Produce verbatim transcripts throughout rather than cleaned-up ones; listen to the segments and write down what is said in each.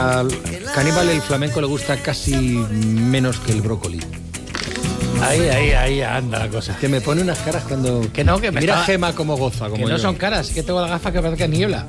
Al caníbal el flamenco le gusta casi menos que el brócoli. Ahí, ahí, ahí anda la cosa. Que me pone unas caras cuando... Que no, que me Mira estaba... Gema cómo goza. Como que no yo. son caras, que tengo la gafa que parece que niebla.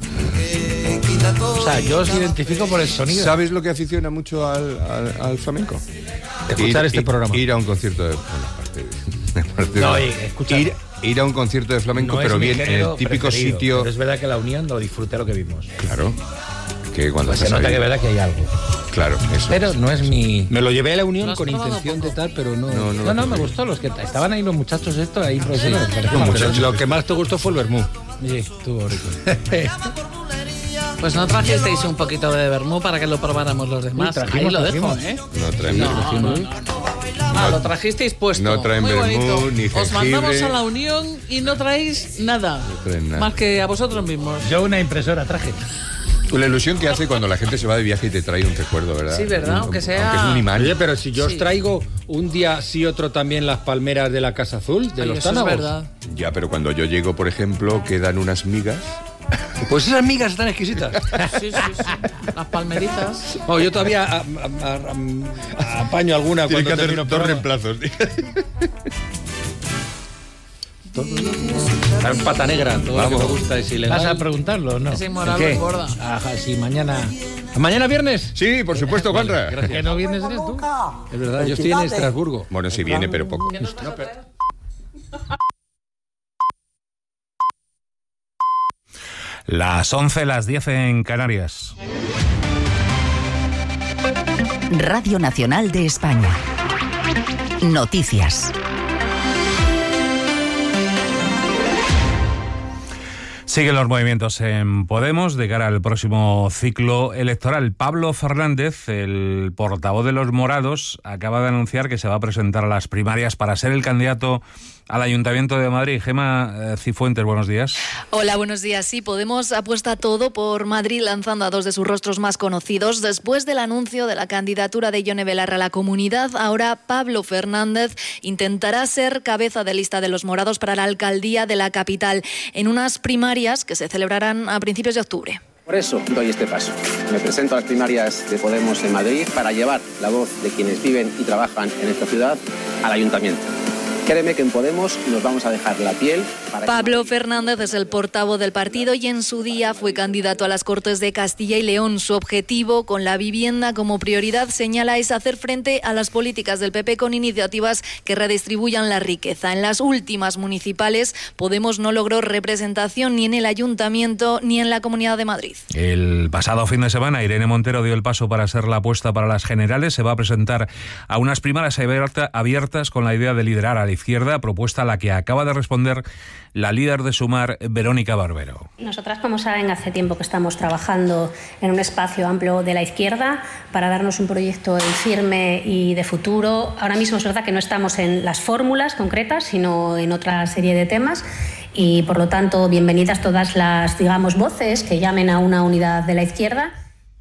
O sea, yo os identifico por el sonido. ¿Sabes lo que aficiona mucho al, al, al flamenco? Escuchar ir, este ir, programa. Ir a un concierto de... Bueno, aparte de, aparte no, de, y, escucha, ir, ir a un concierto de flamenco, no pero bien en el típico preferido, sitio... Pero es verdad que la unión lo disfruté lo que vimos. Claro. Que cuando pues se nota que es verdad que hay algo. Claro, eso. Pero no es mi... Me lo llevé a la unión con intención de tal, pero no... No, no, no, no me gustó. Los que estaban ahí los muchachos estos, ahí profesionales. Sí. No, muchachos, lo que más te gustó fue el vermú. Sí, estuvo rico. Pues no trajisteis un poquito de vermú para que lo probáramos los demás. Sí, ahí lo dejo, trajimos. ¿eh? No traen no, vermú. no, no, no. Ah, lo trajisteis puesto. No traen muy vermú, bonito. ni jengibre. Os mandamos a la unión y no traéis nada. No traen nada. Más que a vosotros mismos. Yo una impresora traje. La ilusión que hace cuando la gente se va de viaje y te trae un recuerdo, ¿verdad? Sí, ¿verdad? Un, aunque sea... Aunque es un imán. Oye, pero si yo sí. os traigo un día sí otro también las palmeras de la Casa Azul, de Ay, los eso Tánagos. es verdad. Ya, pero cuando yo llego, por ejemplo, quedan unas migas. Pues esas migas están exquisitas. Sí, sí, sí. Las palmeritas. Oh, yo todavía a, a, a, a, apaño alguna Tienes cuando que hacer termino el dos programa. reemplazos. La pata negra, todo Vamos. lo que me gusta es ilegal. ¿Vas a preguntarlo no? Ese inmoral ¿Qué? lo engorda. Ajá, sí, mañana... ¿Mañana viernes? Sí, por supuesto, Juanra. Gracias. ¿Que no vienes eres tú? Es verdad, yo estoy en Estrasburgo. Bueno, sí viene, pero poco. Que no se lo trae. Las once, las diez en Canarias. Radio Nacional de España. Noticias. Siguen los movimientos en Podemos de cara al próximo ciclo electoral. Pablo Fernández, el portavoz de los morados, acaba de anunciar que se va a presentar a las primarias para ser el candidato al Ayuntamiento de Madrid. Gema Cifuentes, buenos días. Hola, buenos días. Sí, Podemos apuesta todo por Madrid, lanzando a dos de sus rostros más conocidos. Después del anuncio de la candidatura de Ione Belarra a la Comunidad, ahora Pablo Fernández intentará ser cabeza de lista de los morados para la alcaldía de la capital, en unas primarias que se celebrarán a principios de octubre. Por eso doy este paso. Me presento a las primarias de Podemos en Madrid para llevar la voz de quienes viven y trabajan en esta ciudad al Ayuntamiento. Créeme que en Podemos nos vamos a dejar la piel para... Pablo Fernández es el portavoz del partido y en su día fue candidato a las Cortes de Castilla y León. Su objetivo, con la vivienda como prioridad, señala, es hacer frente a las políticas del P P con iniciativas que redistribuyan la riqueza. En las últimas municipales, Podemos no logró representación ni en el Ayuntamiento ni en la Comunidad de Madrid. El pasado fin de semana, Irene Montero dio el paso para ser la apuesta para las generales. Se va a presentar a unas primarias abiertas con la idea de liderar a la izquierda, propuesta a la que acaba de responder la líder de Sumar, Verónica Barbero. Nosotras, como saben, hace tiempo que estamos trabajando en un espacio amplio de la izquierda para darnos un proyecto firme y de futuro. Ahora mismo es verdad que no estamos en las fórmulas concretas, sino en otra serie de temas. Y, por lo tanto, bienvenidas todas las, digamos, voces que llamen a una unidad de la izquierda.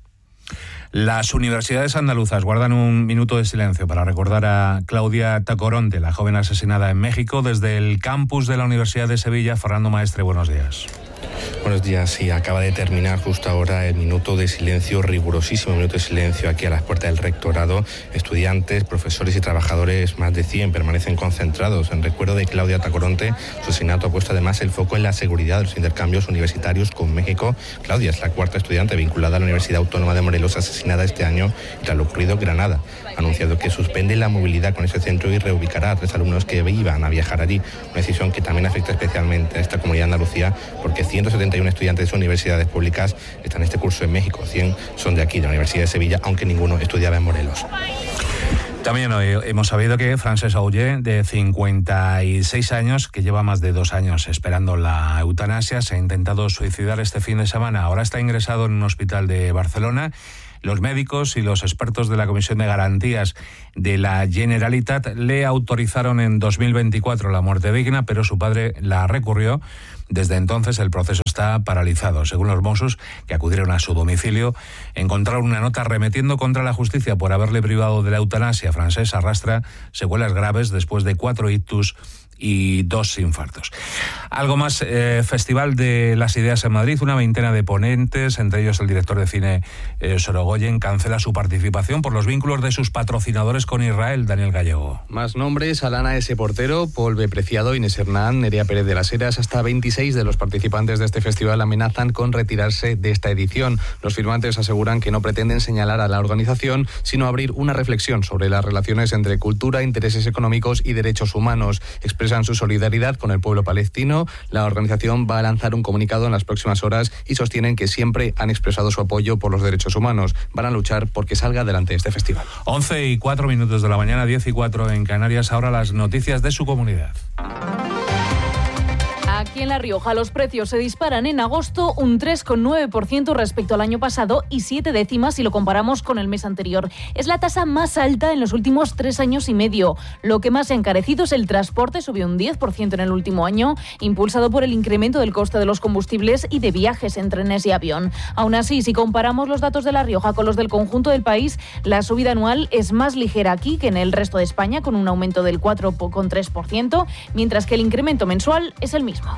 Las universidades andaluzas guardan un minuto de silencio para recordar a Claudia Tacoronte, la joven asesinada en México. Desde el campus de la Universidad de Sevilla, Fernando Maestre, buenos días. Buenos días, sí, acaba de terminar justo ahora el minuto de silencio, rigurosísimo minuto de silencio aquí a las puertas del rectorado. Estudiantes, profesores y trabajadores, más de cien, permanecen concentrados en recuerdo de Claudia Tacoronte. Su asesinato ha puesto además el foco en la seguridad de los intercambios universitarios con México. Claudia es la cuarta estudiante vinculada a la Universidad Autónoma de Morelos asesinada este año y tras lo ocurrido, Granada ha anunciado que suspende la movilidad con ese centro y reubicará a tres alumnos que iban a viajar allí. Una decisión que también afecta especialmente a esta comunidad de Andalucía porque ciento setenta y uno estudiantes de universidades públicas están en este curso en México. cien son de aquí, de la Universidad de Sevilla, aunque ninguno estudiaba en Morelos. También hoy hemos sabido que Francesc Auger, de cincuenta y seis años, que lleva más de dos años esperando la eutanasia, se ha intentado suicidar este fin de semana. Ahora está ingresado en un hospital de Barcelona. Los médicos y los expertos de la Comisión de Garantías de la Generalitat le autorizaron en dos mil veinticuatro la muerte digna, pero su padre la recurrió. Desde entonces el proceso está paralizado. Según los Mossos, que acudieron a su domicilio, encontraron una nota arremetiendo contra la justicia por haberle privado de la eutanasia. Francesc arrastra secuelas graves después de cuatro ictus y dos infartos. Algo más, eh, Festival de las Ideas en Madrid, una veintena de ponentes, entre ellos el director de cine eh, Sorogoyen, cancela su participación por los vínculos de sus patrocinadores con Israel. Daniel Gallego. Más nombres: Alana S. Portero, Paul B. Preciado, Inés Hernán, Nerea Pérez de las Heras. Hasta veintiséis de los participantes de este festival amenazan con retirarse de esta edición. Los firmantes aseguran que no pretenden señalar a la organización, sino abrir una reflexión sobre las relaciones entre cultura, intereses económicos y derechos humanos. Expresan su solidaridad con el pueblo palestino. La organización va a lanzar un comunicado en las próximas horas y sostienen que siempre han expresado su apoyo por los derechos humanos. Van a luchar porque salga adelante este festival. once y cuatro minutos de la mañana, diez y cuatro en Canarias. Ahora las noticias de su comunidad. Aquí en La Rioja los precios se disparan en agosto un tres coma nueve por ciento respecto al año pasado y siete décimas si lo comparamos con el mes anterior. Es la tasa más alta en los últimos tres años y medio. Lo que más se ha encarecido es el transporte, subió un diez por ciento en el último año, impulsado por el incremento del coste de los combustibles y de viajes en trenes y avión. Aún así, si comparamos los datos de La Rioja con los del conjunto del país, la subida anual es más ligera aquí que en el resto de España, con un aumento del cuatro coma tres por ciento, mientras que el incremento mensual es el mismo.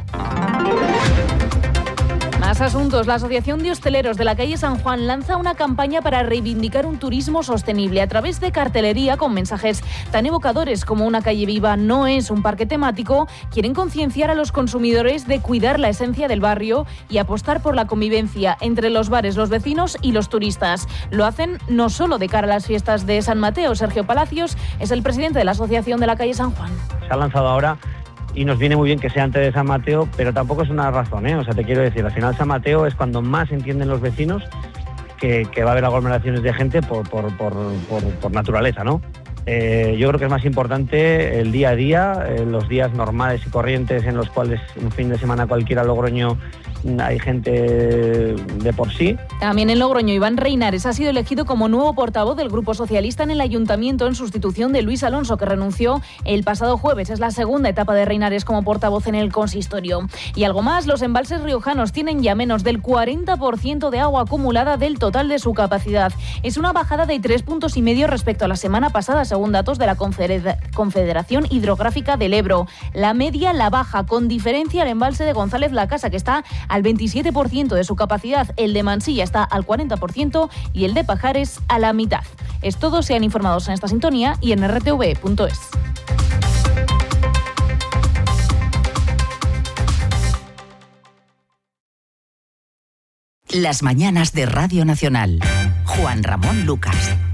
Más asuntos. La Asociación de Hosteleros de la calle San Juan lanza una campaña para reivindicar un turismo sostenible a través de cartelería con mensajes tan evocadores como una calle viva no es un parque temático. Quieren concienciar a los consumidores de cuidar la esencia del barrio y apostar por la convivencia entre los bares, los vecinos y los turistas. Lo hacen no solo de cara a las fiestas de San Mateo. Sergio Palacios es el presidente de la Asociación de la calle San Juan. Se ha lanzado ahora y nos viene muy bien que sea antes de San Mateo, pero tampoco es una razón, ¿eh? O sea, te quiero decir, al final San Mateo es cuando más entienden los vecinos que, que va a haber aglomeraciones de gente por, por, por, por, por naturaleza, ¿no? Eh, yo creo que es más importante el día a día, eh, los días normales y corrientes en los cuales un fin de semana cualquiera logroño hay gente de por sí. También en Logroño, Iván Reinares ha sido elegido como nuevo portavoz del Grupo Socialista en el Ayuntamiento en sustitución de Luis Alonso, que renunció el pasado jueves. Es la segunda etapa de Reinares como portavoz en el consistorio. Y algo más, los embalses riojanos tienen ya menos del cuarenta por ciento de agua acumulada del total de su capacidad. Es una bajada de tres puntos y medio respecto a la semana pasada, según datos de la Confederación Hidrográfica del Ebro. La media la baja, con diferencia el embalse de González La Casa, que está al veintisiete por ciento de su capacidad, el de Mansilla está al cuarenta por ciento y el de Pajares a la mitad. Es todo, sean informados en esta sintonía y en r t v punto es. Las mañanas de Radio Nacional. Juan Ramón Lucas.